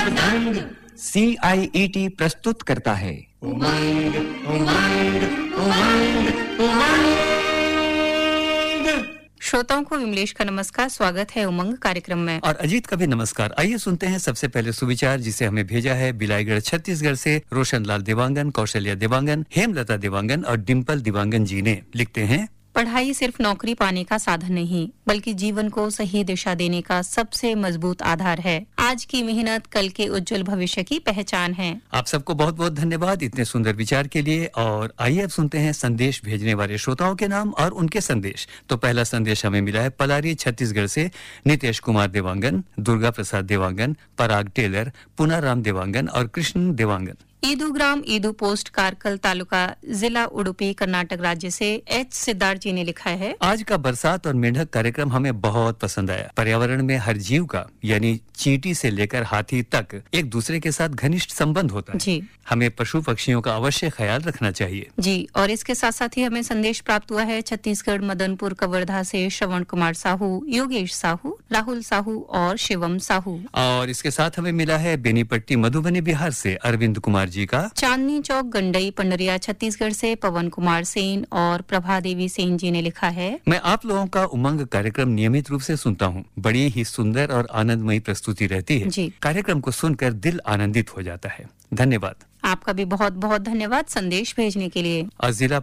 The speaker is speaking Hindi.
CIET प्रस्तुत करता है उमंग उमंग उमंग उमंग। श्रोताओं को विमलेश का नमस्कार, स्वागत है उमंग कार्यक्रम में। और अजीत का भी नमस्कार। आइए सुनते हैं सबसे पहले सुविचार, जिसे हमें भेजा है बिलाईगढ़ छत्तीसगढ़ से रोशनलाल देवांगन, कौशल्या देवांगन, हेमलता देवांगन और डिम्पल देवांगन जी ने। लिखते हैं, पढ़ाई सिर्फ नौकरी पाने का साधन नहीं, बल्कि जीवन को सही दिशा देने का सबसे मजबूत आधार है। आज की मेहनत कल के उज्जवल भविष्य की पहचान है। आप सबको बहुत बहुत धन्यवाद इतने सुंदर विचार के लिए। और आइए अब सुनते हैं संदेश भेजने वाले श्रोताओं के नाम और उनके संदेश। तो पहला संदेश हमें मिला है पलारी छत्तीसगढ़ से नितेश कुमार देवांगन, दुर्गा प्रसाद देवांगन, पराग टेलर, पुनाराम देवांगन और कृष्ण देवांगन। ईदू ग्राम ईदू पोस्ट कारकल तालुका जिला उडुपी कर्नाटक राज्य से एच सिद्धार्थ जी ने लिखा है, आज का बरसात और मेंढक कार्यक्रम हमें बहुत पसंद आया। पर्यावरण में हर जीव का यानी चींटी से लेकर हाथी तक एक दूसरे के साथ घनिष्ठ संबंध होता है जी। हमें पशु पक्षियों का अवश्य ख्याल रखना चाहिए जी। और इसके साथ साथ ही हमें संदेश प्राप्त हुआ है छत्तीसगढ़ मदनपुर कवर्धा से श्रवण कुमार साहू, योगेश साहू, राहुल साहू और शिवम साहू। और इसके साथ हमें मिला है बेनीपट्टी मधुबनी बिहार से अरविंद कुमार जी का। चांदनी चौक गंडई पंडरिया छत्तीसगढ़ से पवन कुमार सेन और प्रभा देवी सेन जी ने लिखा है, मैं आप लोगों का उमंग कार्यक्रम नियमित रूप से सुनता हूँ। बड़ी ही सुंदर और आनंदमयी प्रस्तुति रहती है जी। कार्यक्रम को सुनकर दिल आनंदित हो जाता है। धन्यवाद। आपका भी बहुत बहुत धन्यवाद संदेश भेजने के लिए। और जिला